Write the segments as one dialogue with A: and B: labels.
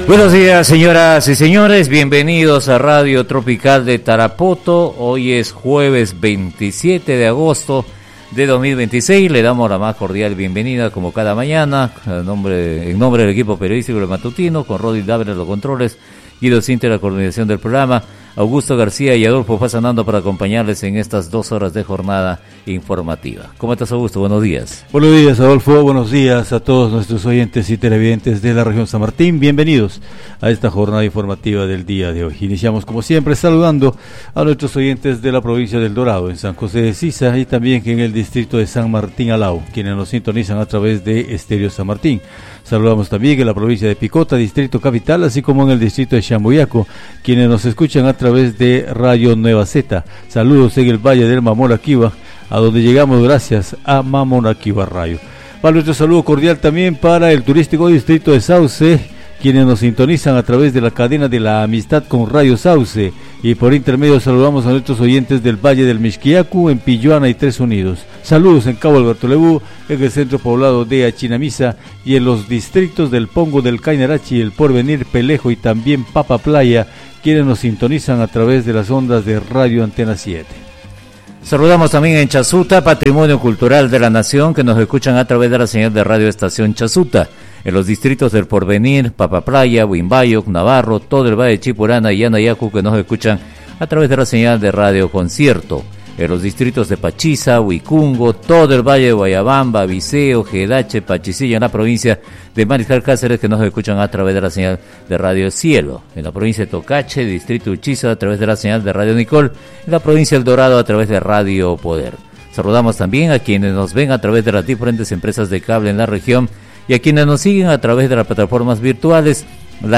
A: Buenos días, señoras y señores, bienvenidos a Radio Tropical de Tarapoto. Hoy es jueves 27 de agosto de 2026. Le damos la más cordial bienvenida, como cada mañana, en nombre del equipo periodístico del matutino, con Rodi Dávila en los controles, Guido Cinta en la coordinación del programa, Augusto García y Adolfo Fasanando para acompañarles en estas 2 horas de jornada informativa. ¿Cómo estás, Augusto? Buenos días.
B: Buenos días, Adolfo. Buenos días a todos nuestros oyentes y televidentes de la región San Martín. Bienvenidos a esta jornada informativa del día de hoy. Iniciamos, como siempre, saludando a nuestros oyentes de la provincia del Dorado, en San José de Sisa y también en el distrito de San Martín Alao, quienes nos sintonizan a través de Estéreo San Martín. Saludamos también en la provincia de Picota, distrito capital, así como en el distrito de Chamboyaco, quienes nos escuchan a través de Radio Nueva Z. Saludos en el Valle del Mamonaquiba, a donde llegamos gracias a Mamonaquiba Radio. Para nuestro saludo cordial también para el turístico distrito de Sauce, quienes nos sintonizan a través de la cadena de la amistad con Radio Sauce, y por intermedio saludamos a nuestros oyentes del Valle del Mixquiacu, en Pilluana y Tres Unidos. Saludos en Cabo Alberto Lebú, en el centro poblado de Achinamisa y en los distritos del Pongo, del Cainarachi, El Porvenir, Pelejo y también Papa Playa, quienes nos sintonizan a través de las ondas de Radio Antena 7.
A: Saludamos también en Chasuta, Patrimonio Cultural de la Nación, que nos escuchan a través de la señal de Radio Estación Chasuta, en los distritos del Porvenir, Papa Playa, Huimbayoc, Navarro, todo el Valle de Chipurana y Anayacu, que nos escuchan a través de la señal de Radio Concierto, en los distritos de Pachiza, Huicungo, todo el Valle de Guayabamba, Viseo, Jedache, Pachicilla, en la provincia de Mariscal Cáceres, que nos escuchan a través de la señal de Radio Cielo, en la provincia de Tocache, distrito Uchiza, a través de la señal de Radio Nicol, en la provincia del Dorado, a través de Radio Poder. Saludamos también a quienes nos ven a través de las diferentes empresas de cable en la región y a quienes nos siguen a través de las plataformas virtuales, la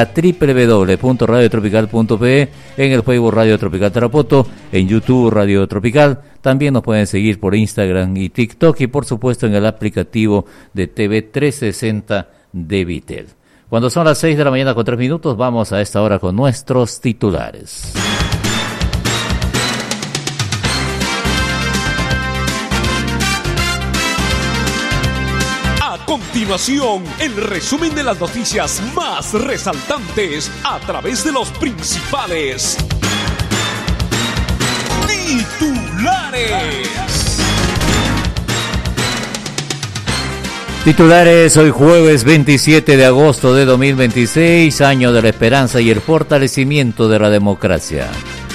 A: www.radiotropical.pe, en el Facebook Radio Tropical Tarapoto, en YouTube Radio Tropical. También nos pueden seguir por Instagram y TikTok y por supuesto en el aplicativo de TV 360 de Vitel. Cuando son las 6 de la mañana con 3 minutos, vamos a esta hora con nuestros titulares.
C: A continuación, el resumen de las noticias más resaltantes a través de los principales
A: Titulares hoy jueves 27 de agosto de 2026, año de la esperanza y el fortalecimiento de la democracia.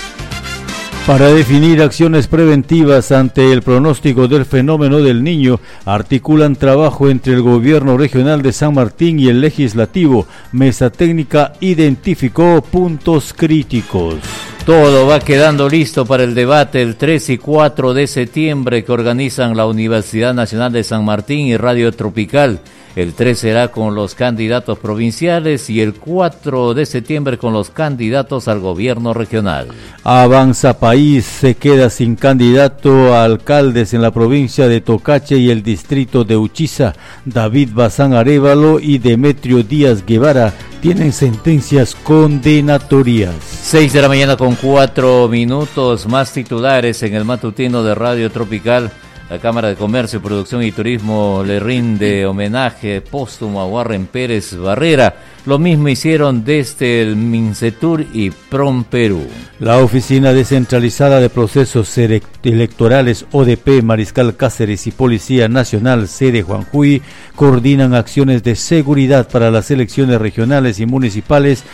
B: Para definir acciones preventivas ante el pronóstico del fenómeno del Niño, articulan trabajo entre el gobierno regional de San Martín y el legislativo. Mesa técnica identificó puntos críticos.
A: Todo va quedando listo para el debate el 3 y 4 de septiembre que organizan la Universidad Nacional de San Martín y Radio Tropical. El 3 será con los candidatos provinciales y el 4 de septiembre con los candidatos al gobierno regional.
B: Avanza País se queda sin candidato a alcaldes en la provincia de Tocache y el distrito de Uchiza. David Bazán Arévalo y Demetrio Díaz Guevara tienen sentencias condenatorias.
A: 6 de la mañana con 4 minutos, más titulares en el matutino de Radio Tropical. La Cámara de Comercio, Producción y Turismo le rinde homenaje póstumo a Warren Pérez Barrera. Lo mismo hicieron desde el Mincetur y Prom Perú.
B: La Oficina Descentralizada de Procesos Electorales, ODP, Mariscal Cáceres y Policía Nacional, sede Juanjuy, coordinan acciones de seguridad para las elecciones regionales y municipales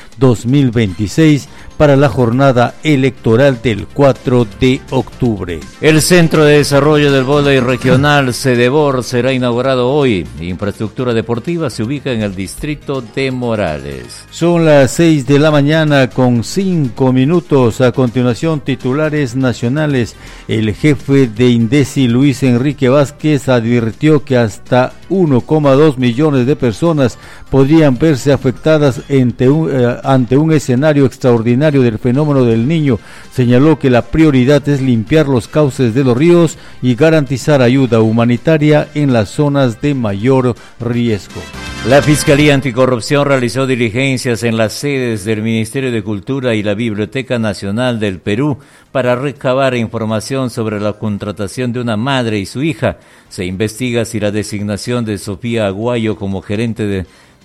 B: 2026 para la jornada electoral del 4 de octubre.
A: El Centro de Desarrollo del Vóley Regional, CEDEVOR, será inaugurado hoy. Infraestructura deportiva se ubica en el distrito de Morales.
B: Son las 6 de la mañana con 5 minutos. A continuación, titulares nacionales. El jefe de INDECI, Luis Enrique Vázquez, advirtió que hasta 1,2 millones de personas podrían verse afectadas ante un escenario extraordinario del fenómeno del Niño. Señaló que la prioridad es limpiar los cauces de los ríos y garantizar ayuda humanitaria en las zonas de mayor riesgo.
A: La Fiscalía Anticorrupción realizó diligencias en las sedes del Ministerio de Cultura y la Biblioteca Nacional del Perú para recabar información sobre la contratación de una madre y su hija. Se investiga si la designación de Sofía Aguayo como gerente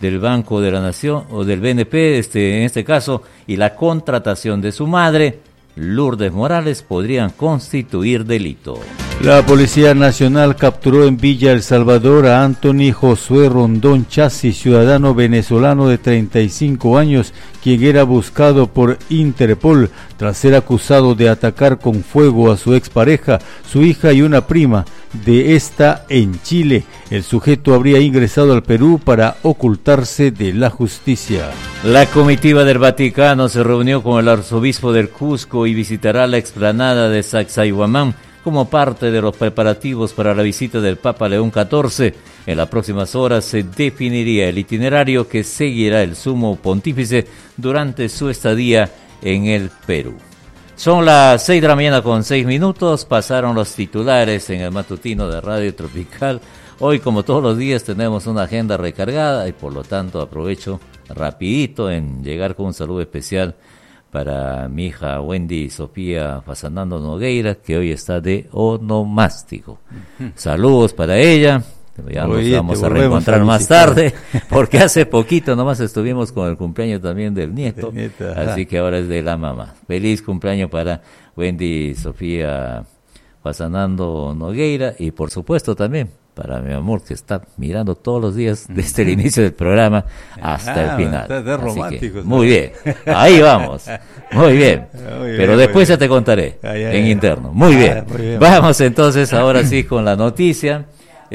A: del Banco de la Nación o del BNP, en este caso, y la contratación de su madre, Lourdes Morales, podrían constituir delito.
B: La Policía Nacional capturó en Villa El Salvador a Anthony Josué Rondón Chassi, ciudadano venezolano de 35 años, quien era buscado por Interpol tras ser acusado de atacar con fuego a su expareja, su hija y una prima de esta en Chile. El sujeto habría ingresado al Perú para ocultarse de la justicia.
A: La comitiva del Vaticano se reunió con el arzobispo del Cusco y visitará la explanada de Sacsayhuamán como parte de los preparativos para la visita del Papa León XIV. En las próximas horas se definiría el itinerario que seguirá el sumo pontífice durante su estadía en el Perú. Son las 6 de la mañana con 6 minutos, pasaron los titulares en el matutino de Radio Tropical. Hoy, como todos los días, tenemos una agenda recargada y por lo tanto aprovecho rapidito en llegar con un saludo especial para mi hija Wendy Sofía Fasanando Nogueira, que hoy está de onomástico. Saludos para ella. Ya nos vamos a reencontrar más tarde, porque hace poquito nomás estuvimos con el cumpleaños también del nieto, así que ahora es de la mamá. Feliz cumpleaños para Wendy Sofía Fasanando Nogueira y por supuesto también para mi amor que está mirando todos los días desde el inicio del programa hasta el final.
B: Está romántico.
A: Que, muy bien, ahí vamos, muy bien, pero después ya te contaré en interno. Muy bien, vamos entonces ahora sí con la noticia.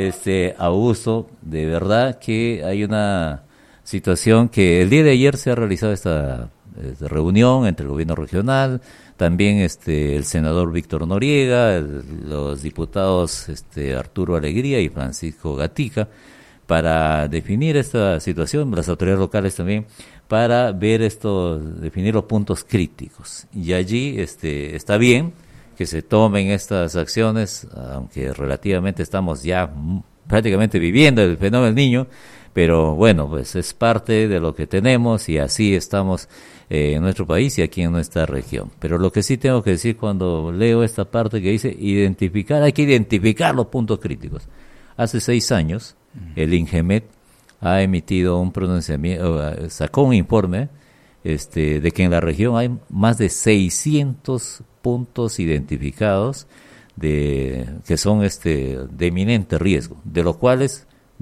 A: Augusto, de verdad que hay una situación que el día de ayer se ha realizado esta reunión entre el gobierno regional, también el senador Víctor Noriega, los diputados Arturo Alegría y Francisco Gatica, para definir esta situación, las autoridades locales también, para ver definir los puntos críticos. Y allí está bien que se tomen estas acciones, aunque relativamente estamos ya prácticamente viviendo el fenómeno del Niño, pero bueno, pues es parte de lo que tenemos y así estamos en nuestro país y aquí en nuestra región. Pero lo que sí tengo que decir cuando leo esta parte que dice hay que identificar los puntos críticos. Hace 6 años el INGEMET ha emitido un pronunciamiento, sacó un informe de que en la región hay más de 600 puntos identificados que son de eminente riesgo, de los cuales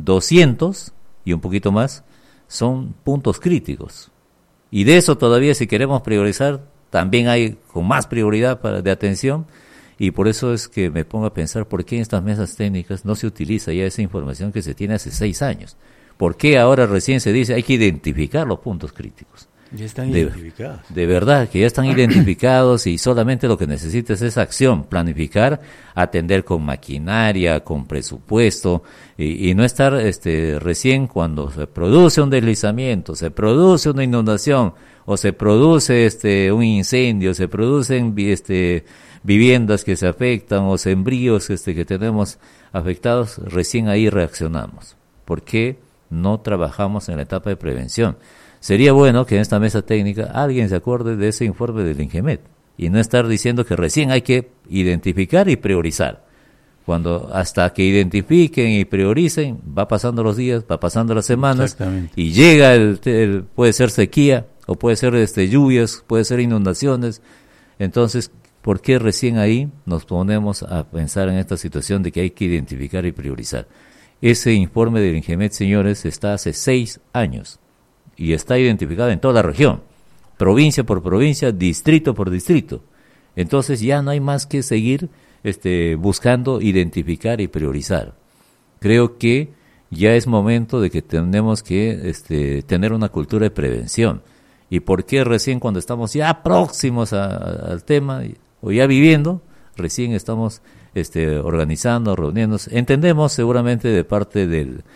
A: 200 y un poquito más son puntos críticos. Y de eso todavía, si queremos priorizar, también hay con más prioridad de atención, y por eso es que me pongo a pensar por qué en estas mesas técnicas no se utiliza ya esa información que se tiene hace 6 años. ¿Por qué ahora recién se dice hay que identificar los puntos críticos?
B: Ya están identificados.
A: De verdad, que ya están identificados y solamente lo que necesitas es acción, planificar, atender con maquinaria, con presupuesto y no estar recién cuando se produce un deslizamiento, se produce una inundación o se produce un incendio, se producen viviendas que se afectan o sembríos que tenemos afectados, recién ahí reaccionamos. ¿Por qué no trabajamos en la etapa de prevención? Sería bueno que en esta mesa técnica alguien se acuerde de ese informe del INGEMET y no estar diciendo que recién hay que identificar y priorizar. Cuando hasta que identifiquen y prioricen, va pasando los días, va pasando las semanas y llega puede ser sequía o puede ser lluvias, puede ser inundaciones. Entonces, ¿por qué recién ahí nos ponemos a pensar en esta situación de que hay que identificar y priorizar? Ese informe del INGEMET, señores, está hace 6 años. Y está identificado en toda la región, provincia por provincia, distrito por distrito. Entonces ya no hay más que seguir buscando identificar y priorizar. Creo que ya es momento de que tenemos que tener una cultura de prevención. ¿Y por qué recién cuando estamos ya próximos al tema o ya viviendo, recién estamos organizando, reuniéndonos? Entendemos seguramente de parte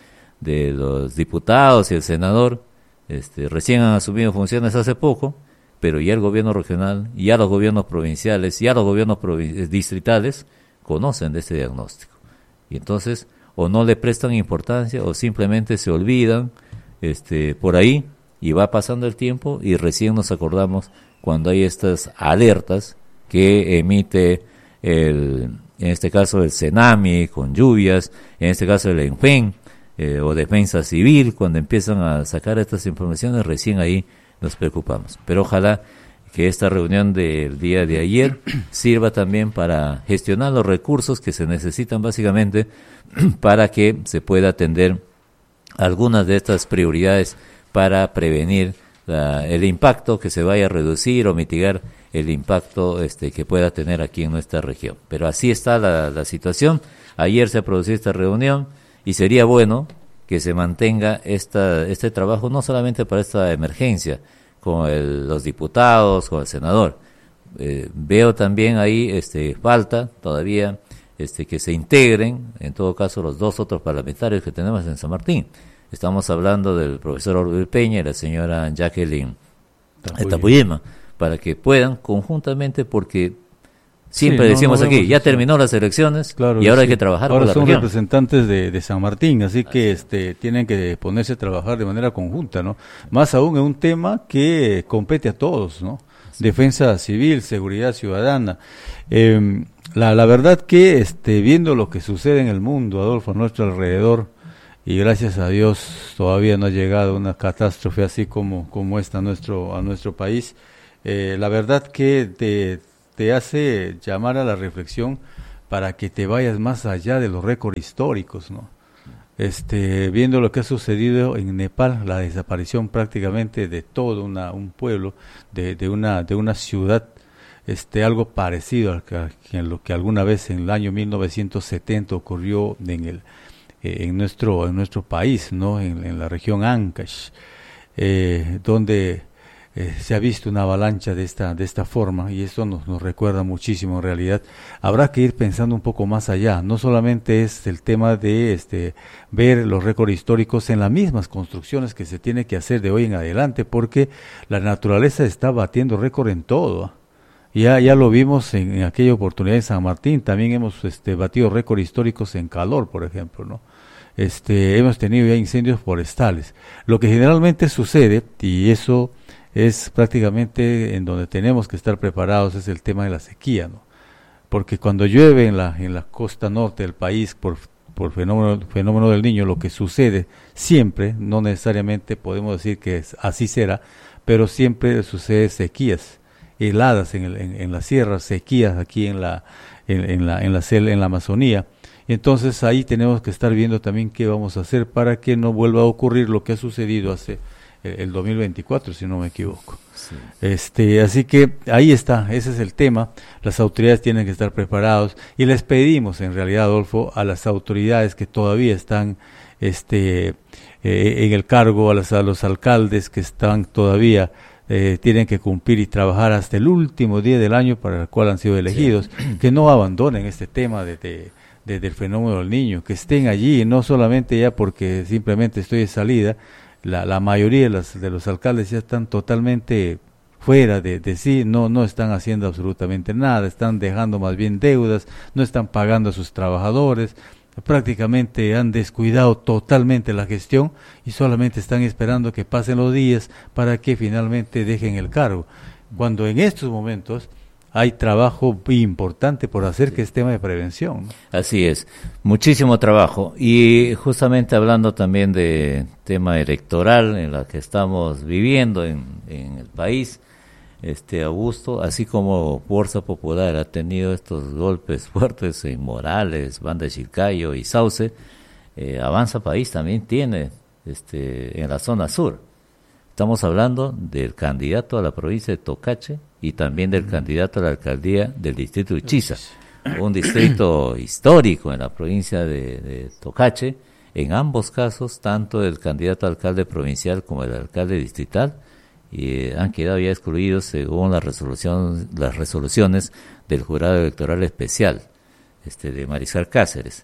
A: de los diputados y el senador, recién han asumido funciones hace poco, pero ya el gobierno regional, ya los gobiernos provinciales, ya los gobiernos distritales conocen de este diagnóstico. Y entonces, o no le prestan importancia, o simplemente se olvidan por ahí, y va pasando el tiempo, y recién nos acordamos cuando hay estas alertas que emite en este caso el CENAMI, con lluvias, en este caso el ENFEN, o defensa civil, cuando empiezan a sacar estas informaciones, recién ahí nos preocupamos. Pero ojalá que esta reunión del día de ayer sirva también para gestionar los recursos que se necesitan básicamente para que se pueda atender algunas de estas prioridades para prevenir el impacto que se vaya a reducir o mitigar el impacto que pueda tener aquí en nuestra región. Pero así está la situación. Ayer se produjo esta reunión y sería bueno que se mantenga este trabajo no solamente para esta emergencia, con los diputados, con el senador. Veo también ahí falta todavía que se integren, en todo caso, los dos otros parlamentarios que tenemos en San Martín. Estamos hablando del profesor Orville Peña y la señora Jacqueline Tapuyema, para que puedan conjuntamente, porque siempre decimos aquí, ya terminó las elecciones, claro, y ahora hay que trabajar por la región.
B: Ahora son representantes de San Martín, así que tienen que ponerse a trabajar de manera conjunta, ¿no? Más aún en un tema que compete a todos, ¿no? Sí. Defensa civil, seguridad ciudadana. La verdad que viendo lo que sucede en el mundo, Adolfo, a nuestro alrededor, y gracias a Dios todavía no ha llegado una catástrofe así como esta a nuestro país, la verdad que te hace llamar a la reflexión para que te vayas más allá de los récords históricos, ¿no? Viendo lo que ha sucedido en Nepal, la desaparición prácticamente de todo un pueblo, de una ciudad, algo parecido a lo que alguna vez en el año 1970 ocurrió en nuestro país, ¿no? En la región Ancash, donde se ha visto una avalancha de esta forma, y esto nos recuerda muchísimo. En realidad habrá que ir pensando un poco más allá. No solamente es el tema de ver los récords históricos en las mismas construcciones que se tiene que hacer de hoy en adelante, porque la naturaleza está batiendo récord en todo. Ya lo vimos en aquella oportunidad en San Martín. También hemos batido récords históricos en calor, por ejemplo, ¿no? Hemos tenido ya incendios forestales. Lo que generalmente sucede, y eso es prácticamente en donde tenemos que estar preparados, es el tema de la sequía, ¿no? Porque cuando llueve en la costa norte del país por fenómeno del Niño, lo que sucede siempre, no necesariamente podemos decir que así será, pero siempre sucede sequías, heladas en las sierras, sequías aquí en la Amazonía. Entonces ahí tenemos que estar viendo también qué vamos a hacer para que no vuelva a ocurrir lo que ha sucedido hace el 2024, si no me equivoco. Sí. Así que ahí está, ese es el tema. Las autoridades tienen que estar preparados, y les pedimos en realidad, Adolfo, a las autoridades que todavía están en el cargo, a los alcaldes que están todavía tienen que cumplir y trabajar hasta el último día del año para el cual han sido elegidos, sí, que no abandonen este tema del fenómeno del Niño, que estén allí, no solamente ya porque simplemente estoy de salida. La mayoría de los alcaldes ya están totalmente fuera de sí, no están haciendo absolutamente nada, están dejando más bien deudas, no están pagando a sus trabajadores, prácticamente han descuidado totalmente la gestión y solamente están esperando que pasen los días para que finalmente dejen el cargo, cuando en estos momentos hay trabajo importante por hacer, que es tema de prevención, ¿no? Así es, muchísimo trabajo. Y justamente hablando también de tema electoral en la que estamos viviendo en el país, Augusto, así como Fuerza Popular ha tenido estos golpes fuertes en Morales, Banda de Chilcayo y Sauce, Avanza País también tiene en la zona sur. Estamos hablando del candidato a la provincia de Tocache y también del candidato a la alcaldía del distrito de Uchiza, un distrito histórico en la provincia de Tocache. En ambos casos, tanto el candidato a alcalde provincial como el alcalde distrital han quedado ya excluidos según las resoluciones del jurado electoral especial de Mariscal Cáceres,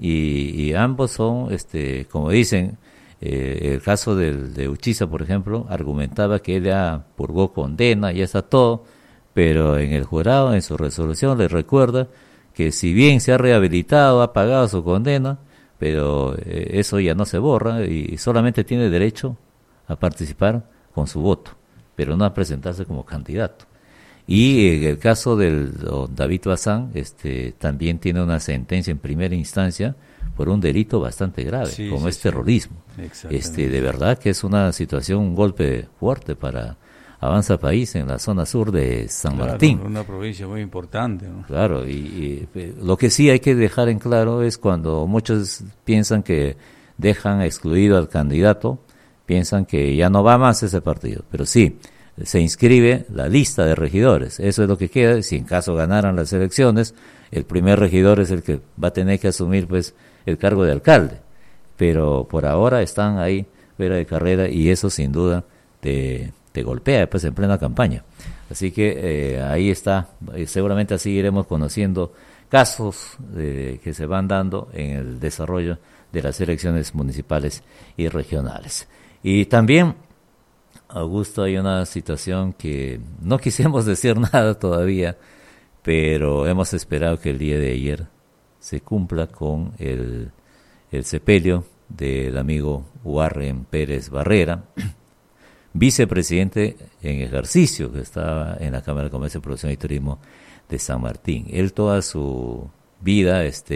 B: y ambos son, como dicen, el caso de Uchiza, por ejemplo, argumentaba que él ya purgó condena, ya está todo, pero en el jurado, en su resolución, le recuerda que si bien se ha rehabilitado, ha pagado su condena, pero eso ya no se borra y solamente tiene derecho a participar con su voto, pero no a presentarse como candidato.
A: Y en el caso del don David Bazán, también tiene una sentencia en primera instancia por un delito bastante grave, como es terrorismo. De verdad que es una situación, un golpe fuerte para Avanza País en la zona sur de San Martín.
B: Una provincia muy importante, ¿no?
A: Claro, y lo que sí hay que dejar en claro es cuando muchos piensan que dejan excluido al candidato, piensan que ya no va más ese partido, pero sí, se inscribe la lista de regidores, eso es lo que queda. Si en caso ganaran las elecciones, el primer regidor es el que va a tener que asumir pues el cargo de alcalde, pero por ahora están ahí fuera de carrera y eso sin duda te golpea pues en plena campaña. Así que ahí está, seguramente así iremos conociendo casos que se van dando en el desarrollo de las elecciones municipales y regionales. Y también, Augusto, hay una situación que no quisimos decir nada todavía, pero hemos esperado que el día de ayer se cumpla con el sepelio del amigo Warren Pérez Barrera, vicepresidente en ejercicio, que estaba en la Cámara de Comercio, Producción y Turismo de San Martín. Él toda su vida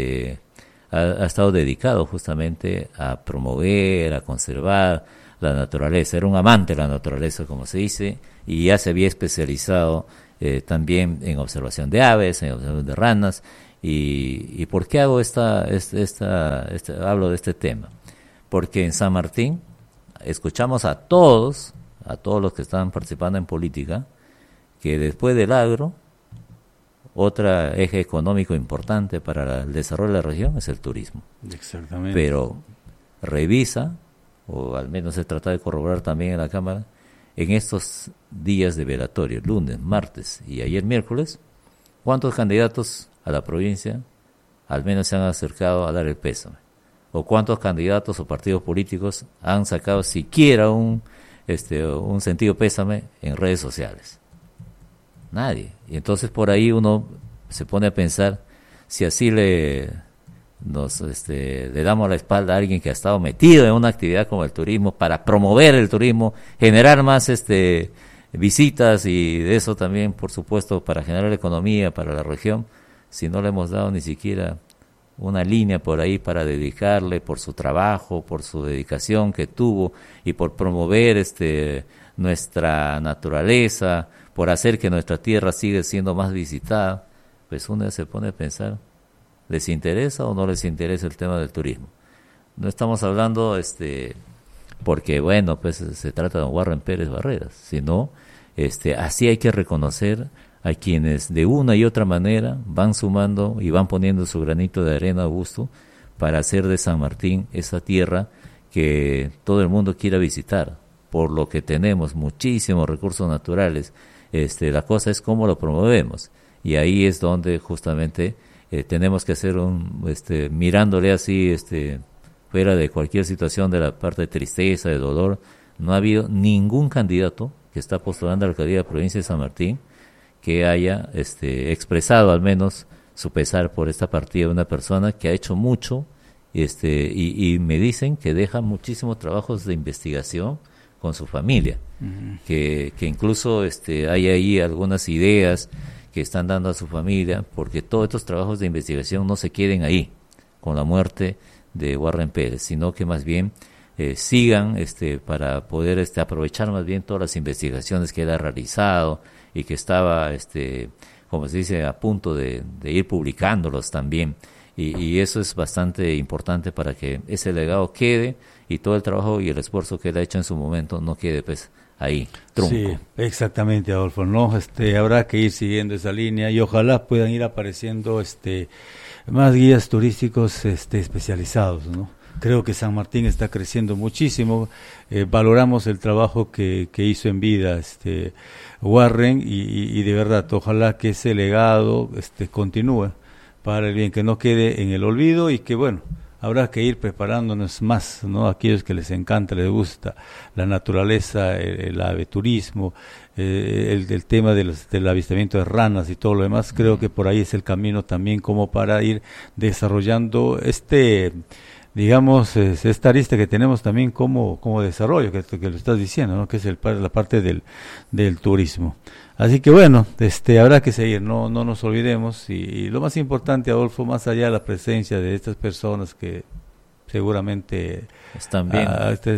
A: ha estado dedicado justamente a promover, a conservar la naturaleza. Era un amante de la naturaleza, como se dice, y ya se había especializado también en observación de aves, en observación de ranas. ¿Y por qué hago hablo de este tema? Porque en San Martín escuchamos a todos los que están participando en política, que después del agro, otro eje económico importante para el desarrollo de la región es el turismo.
B: Exactamente.
A: Pero revisa, o al menos se trata de corroborar también en la Cámara, en estos días de velatorio, lunes, martes y ayer miércoles, ¿cuántos candidatos a la provincia al menos se han acercado a dar el pésame? ¿O cuántos candidatos o partidos políticos han sacado siquiera un sentido pésame en redes sociales? Nadie. Y entonces por ahí uno se pone a pensar, si así le damos la espalda a alguien que ha estado metido en una actividad como el turismo para promover el turismo, generar más visitas y de eso también, por supuesto, para generar economía para la región, si no le hemos dado ni siquiera una línea por ahí para dedicarle por su trabajo, por su dedicación que tuvo y por promover nuestra naturaleza, por hacer que nuestra tierra siga siendo más visitada, pues uno se pone a pensar, ¿les interesa o no les interesa el tema del turismo? No estamos hablando porque bueno, pues se trata de don Warren Pérez Barreras, sino así hay que reconocer a quienes de una y otra manera van sumando y van poniendo su granito de arena, Augusto, para hacer de San Martín esa tierra que todo el mundo quiera visitar, por lo que tenemos muchísimos recursos naturales. La cosa es cómo lo promovemos, y ahí es donde justamente tenemos que hacer mirándole así, fuera de cualquier situación de la parte de tristeza, de dolor. No ha habido ningún candidato que está postulando a la alcaldía de la provincia de San Martín que haya expresado al menos su pesar por esta partida de una persona que ha hecho mucho, y me dicen que deja muchísimos trabajos de investigación con su familia, que incluso hay ahí algunas ideas que están dando a su familia, porque todos estos trabajos de investigación no se queden ahí con la muerte de Warren Pérez, sino que más bien sigan para poder aprovechar más bien todas las investigaciones que él ha realizado y que estaba, como se dice, a punto de ir publicándolos también. Y eso es bastante importante para que ese legado quede y todo el trabajo y el esfuerzo que él ha hecho en su momento no quede pues ahí, trunco.
B: Sí, exactamente, Adolfo, ¿no? Habrá que ir siguiendo esa línea y ojalá puedan ir apareciendo más guías turísticos especializados, ¿no? Creo que San Martín está creciendo muchísimo, valoramos el trabajo que hizo en vida Warren y de verdad, ojalá que ese legado continúe para el bien, que no quede en el olvido y que bueno, habrá que ir preparándonos más, ¿no? Aquellos que les encanta, les gusta la naturaleza, el aveturismo, el tema del avistamiento de ranas y todo lo demás, creo que por ahí es el camino también como para ir desarrollando digamos, esta arista que tenemos también como desarrollo, que lo estás diciendo, ¿no? Que es la parte del turismo. Así que bueno, habrá que seguir, no nos olvidemos, y lo más importante, Adolfo, más allá de la presencia de estas personas que seguramente
A: están bien,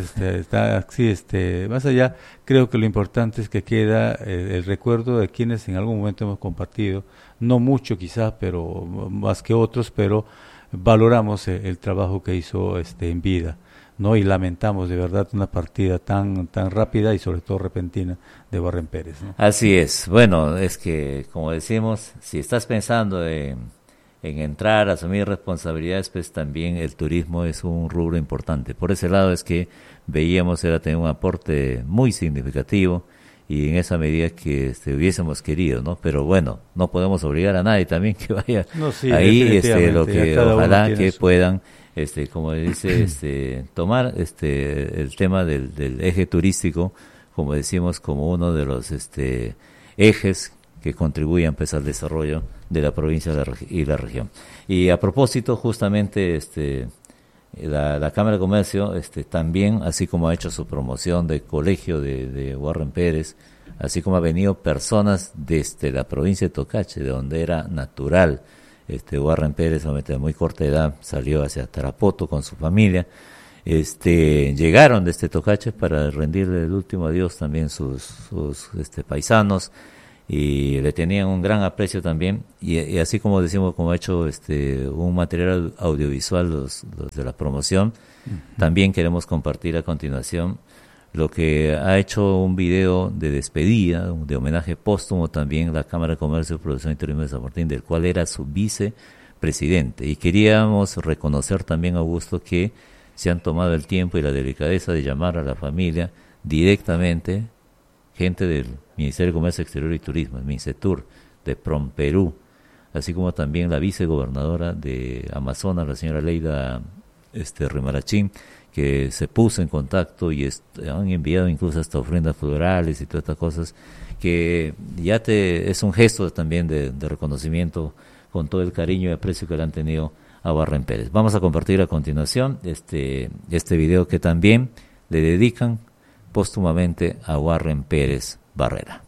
B: más allá, creo que lo importante es que queda el recuerdo de quienes en algún momento hemos compartido, no mucho quizás, pero más que otros, pero valoramos el trabajo que hizo en vida, ¿no? Y lamentamos de verdad una partida tan rápida y sobre todo repentina de Warren Pérez, ¿no?
A: Así es. Bueno, es que, como decimos, si estás pensando en entrar a asumir responsabilidades, pues también el turismo es un rubro importante. Por ese lado es que veíamos era tener un aporte muy significativo, y en esa medida que hubiésemos querido, ¿no? Pero bueno, no podemos obligar a nadie también que vaya ahí, lo que ojalá que puedan, como dice, tomar el tema del eje turístico, como decimos, como uno de los ejes que contribuyan pues al desarrollo de la provincia y la región. Y a propósito, justamente la Cámara de Comercio también, así como ha hecho su promoción del colegio de Warren Pérez, así como ha venido personas desde la provincia de Tocache, de donde era natural Warren Pérez, a muy corta edad salió hacia Tarapoto con su familia, llegaron desde Tocache para rendirle el último adiós también sus paisanos, y le tenían un gran aprecio también, y así como decimos, como ha hecho un material audiovisual los de la promoción, también queremos compartir a continuación lo que ha hecho un video de despedida, de homenaje póstumo también la Cámara de Comercio, Producción y Turismo de San Martín, del cual era su vicepresidente, y queríamos reconocer también, Augusto, que se han tomado el tiempo y la delicadeza de llamar a la familia directamente, gente del Ministerio de Comercio Exterior y Turismo, el MINCETUR, de PROMPERÚ, así como también la vicegobernadora de Amazonas, la señora Leida Rimarachín, que se puso en contacto y han enviado incluso hasta ofrendas florales y todas estas cosas, que ya es un gesto también de reconocimiento con todo el cariño y aprecio que le han tenido a Warren Pérez. Vamos a compartir a continuación este video que también le dedican póstumamente a Warren Pérez Barrera.